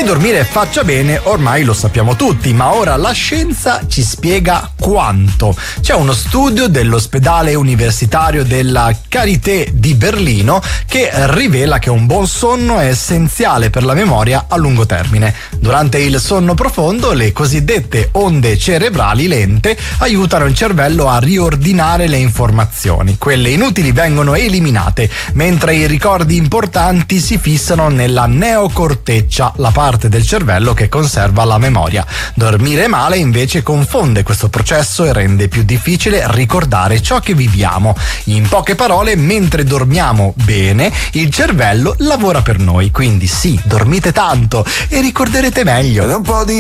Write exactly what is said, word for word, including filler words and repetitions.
dormire faccia bene ormai lo sappiamo tutti, ma ora la scienza ci spiega quanto. C'è uno studio dell'ospedale universitario della Charité di Berlino che rivela che un buon sonno è essenziale per la memoria a lungo termine. Durante il sonno profondo, le cosiddette onde cerebrali lente aiutano il cervello a riordinare le informazioni. Quelle inutili vengono eliminate, mentre i ricordi importanti si fissano nella neocorteccia, la parte del cervello che conserva la memoria. Dormire male invece confonde questo processo e rende più difficile ricordare ciò che viviamo. In poche parole, mentre dormiamo bene, il cervello lavora per noi. Quindi sì, dormite tanto e ricorderete meglio. Un po' di